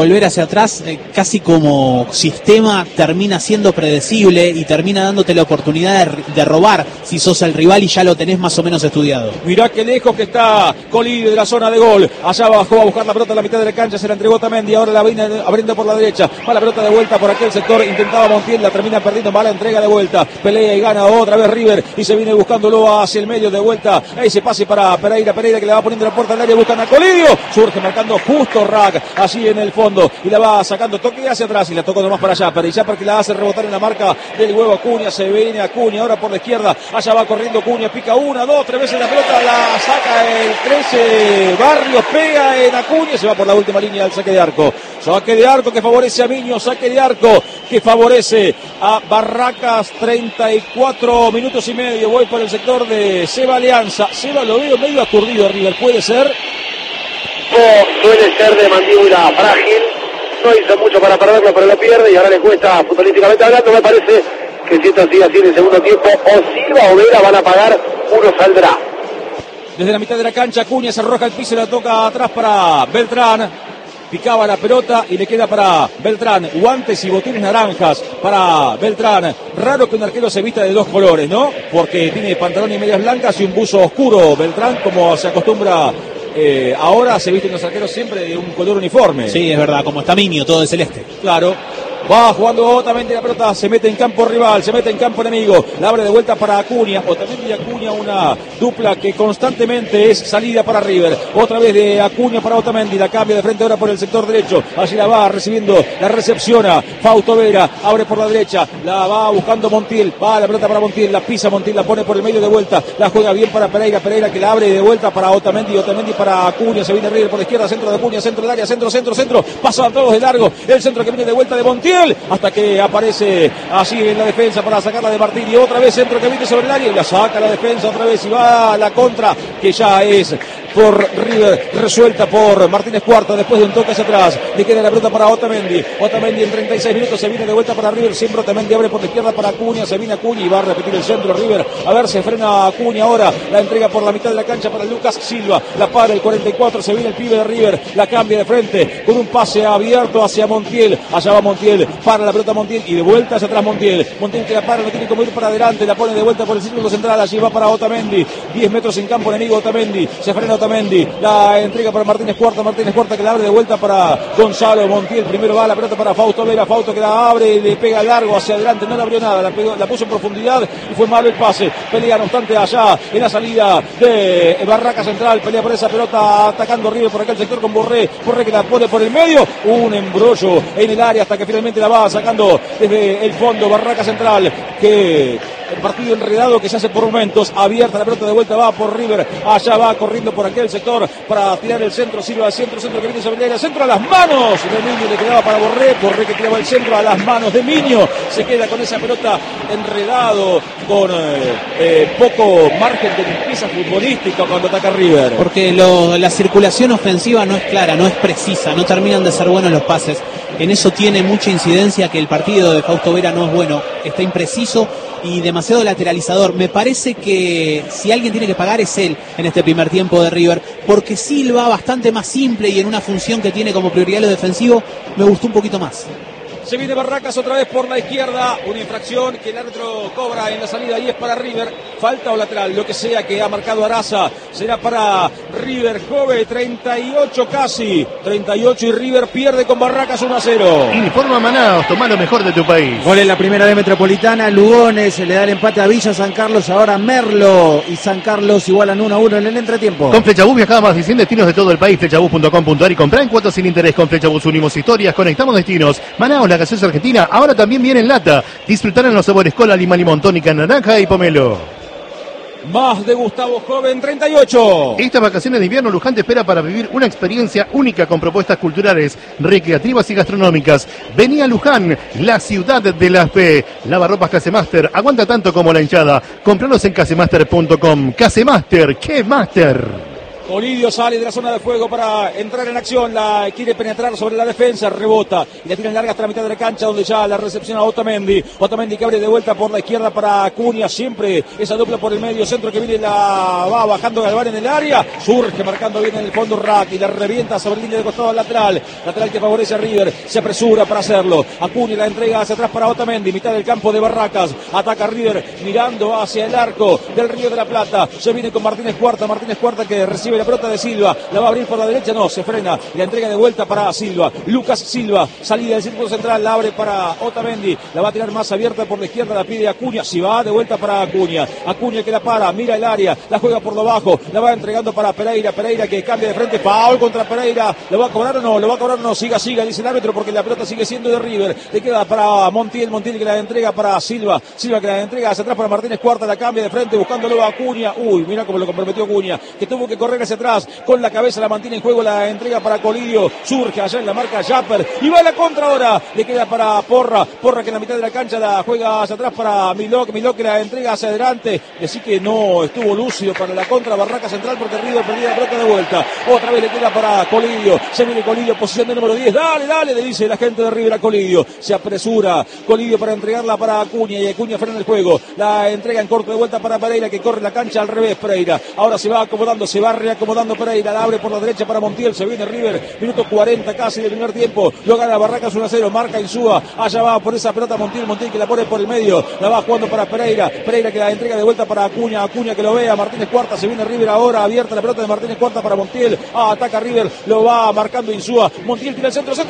volver hacia atrás, casi como sistema, termina siendo predecible y termina dándote la oportunidad de robar si sos el rival y ya lo tenés más o menos estudiado. Mirá qué lejos que está Colí de la zona de gol. Allá bajó a buscar la pelota en la mitad de la cancha, se la entregó Otamendi, ahora la viene abriendo por la derecha. Va la pelota de vuelta por aquel sector, intentaba Montiel, la termina perdiendo, mala entrega de vuelta. Pelea y gana otra vez River y se viene buscándolo hacia el medio de vuelta. Ahí se pase para Pereira que le va poniendo la puerta al área, buscan a Colidio. Surge marcando justo Rack, así en el fondo. Y la va sacando, toque hacia atrás y la toca nomás para allá. Pero ya porque la hace rebotar en la marca del huevo Acuña. Se viene Acuña ahora por la izquierda. Allá va corriendo Acuña, pica una, dos, tres veces la pelota, la saca el 13 Barrios, pega en Acuña y se va por la última línea del saque de arco. Saque de arco que favorece a Miño, saque de arco que favorece a Barracas. 34 minutos y medio. Voy por el sector de Seba Alianza. Seba lo veo medio aturdido River, ¿puede ser? Suele ser de mandíbula frágil, no hizo mucho para perderlo, pero lo pierde y ahora le cuesta futbolísticamente hablando. Me parece que si esto sigue así en el segundo tiempo, o Silva o Vera van a pagar, uno saldrá. Desde la mitad de la cancha, Acuña se arroja el piso y la toca atrás para Beltrán. Picaba la pelota y le queda para Beltrán. Guantes y botines naranjas para Beltrán. Raro que un arquero se vista de dos colores, ¿no? Porque tiene pantalón y medias blancas y un buzo oscuro. Beltrán, como se acostumbra. Ahora se visten los arqueros siempre de un color uniforme. Sí, es verdad, como está Miño, todo de celeste. Claro. Va jugando Otamendi la pelota, se mete en campo rival, se mete en campo enemigo, la abre de vuelta para Acuña. Otamendi y Acuña, una dupla que constantemente es salida para River. Otra vez de Acuña para Otamendi, la cambia de frente ahora por el sector derecho. Allí la va recibiendo, la recepciona Fausto Vera, abre por la derecha, la va buscando Montiel, va la pelota para Montiel, la pisa Montiel, la pone por el medio de vuelta, la juega bien para Pereira que la abre de vuelta para Otamendi para Acuña, se viene River por la izquierda, centro de Acuña, centro del área, centro, pasa a todos de largo, el centro que viene de vuelta de Montiel, hasta que aparece así en la defensa para sacarla de Martín, y otra vez centro que viene sobre el área y la saca la defensa otra vez y va a la contra, que ya es por River, resuelta por Martínez Cuarta después de un toque hacia atrás. Le queda la pelota para Otamendi en 36 minutos se viene de vuelta para River, siempre Otamendi abre por la izquierda para Acuña, se viene Acuña y va a repetir el centro River, a ver, se frena Acuña ahora, la entrega por la mitad de la cancha para Lucas Silva, la para el 44, se viene el pibe de River, la cambia de frente con un pase abierto hacia Montiel, allá va Montiel, para la pelota Montiel y de vuelta hacia atrás Montiel que la para, no tiene como ir para adelante, la pone de vuelta por el círculo central, allí va para Otamendi, 10 metros en campo enemigo Otamendi, se frena Otamendi, la entrega para Martínez Cuarta que la abre de vuelta para Gonzalo Montiel, primero va la pelota para Fausto Vera, Fausto que la abre, le pega largo hacia adelante, no le abrió nada, la puso en profundidad y fue malo el pase, pelea no obstante allá en la salida de Barraca Central, pelea por esa pelota atacando River por aquel sector con Borré que la pone por el medio, un embrollo en el área hasta que finalmente la va sacando desde el fondo Barraca Central, que el partido enredado que se hace por momentos, abierta la pelota de vuelta, va por River, allá va corriendo por aquel sector para tirar el centro, Silva al centro que viene sobre el centro a las manos de Miño, le quedaba para Borré que tiraba el centro a las manos de Miño, se queda con esa pelota enredado, con poco margen de limpieza futbolística cuando ataca River. Porque la circulación ofensiva no es clara, no es precisa, no terminan de ser buenos los pases. En eso tiene mucha incidencia que el partido de Fausto Vera no es bueno, está impreciso y demasiado lateralizador. Me parece que si alguien tiene que pagar es él en este primer tiempo de River, porque Silva, bastante más simple y en una función que tiene como prioridad lo defensivo, me gustó un poquito más. Se viene Barracas otra vez por la izquierda, una infracción que el árbitro cobra en la salida y es para River, falta o lateral, lo que sea que ha marcado Araza, será para River. Jove, 38 casi, 38 y River pierde con Barracas 1-0. Informa Manaos, toma lo mejor de tu país. Gol en la primera de Metropolitana, Lugones le da el empate a Villa San Carlos, ahora Merlo y San Carlos igualan 1-1 en el entretiempo. Con Flechabús viajaba más de 100 destinos de todo el país, flechabús.com.ar y comprá en cuotas sin interés. Con Flechabús unimos historias, conectamos destinos. Manaos, la gaseosa argentina, ahora también viene en lata. Disfrutarán los sabores cola, limón, limón, tónica, naranja y pomelo. Más de Gustavo Joven, 38. Estas vacaciones de invierno, Luján te espera para vivir una experiencia única con propuestas culturales, recreativas y gastronómicas. Vení a Luján, la ciudad de la fe. Lavarropas Casemaster, aguanta tanto como la hinchada. Compralos en casemaster.com. Casemaster, ¡qué máster! Colidio sale de la zona de fuego para entrar en acción, la quiere penetrar sobre la defensa, rebota y la tira larga hasta la mitad de la cancha, donde ya la recepciona Otamendi que abre de vuelta por la izquierda para Acuña, siempre esa dupla por el medio centro que viene, la va bajando Galván en el área, surge marcando bien en el fondo Ratti, la revienta sobre línea de costado al lateral que favorece a River, se apresura para hacerlo, Acuña la entrega hacia atrás para Otamendi, mitad del campo de Barracas, ataca River mirando hacia el arco del Río de la Plata, se viene con Martínez Cuarta que recibe la pelota de Silva, la va a abrir por la derecha, no, se frena, la entrega de vuelta para Silva, Lucas Silva, salida del círculo central, la abre para Otamendi, la va a tirar más abierta por la izquierda, la pide Acuña, si va de vuelta para Acuña que la para, mira el área, la juega por lo bajo, la va entregando para Pereira que cambia de frente, foul contra Pereira, ¿lo va a cobrar o no? Siga, dice el árbitro, porque la pelota sigue siendo de River, le queda para Montiel que la entrega para Silva que la entrega hacia atrás para Martínez Cuarta, la cambia de frente buscándolo a Acuña, mira cómo lo comprometió Acuña, que tuvo que correr hacia atrás, con la cabeza la mantiene en juego, la entrega para Colidio, surge allá en la marca Japper, y va a la contra ahora, le queda para Porra que en la mitad de la cancha la juega hacia atrás para Milok que la entrega hacia adelante, decir que no estuvo lúcido para la contra Barraca Central, porque River perdía la pelota de vuelta, otra vez le queda para Colidio, se viene Colidio, posición de número 10, dale, le dice la gente de River a Colidio, se apresura Colidio para entregarla para Acuña, y Acuña frena el juego, la entrega en corto de vuelta para Pereira, que corre la cancha al revés, Pereira, ahora se va acomodando, se va reacomodando Pereira, la abre por la derecha para Montiel, se viene River, minuto 40 casi del primer tiempo, lo gana Barracas 1-0, marca Insúa, allá va por esa pelota Montiel que la pone por el medio, la va jugando para Pereira que la entrega de vuelta para Acuña que lo vea, Martínez Cuarta, se viene River ahora, abierta la pelota de Martínez Cuarta para Montiel, ataca River, lo va marcando Insúa, Montiel tira el centro,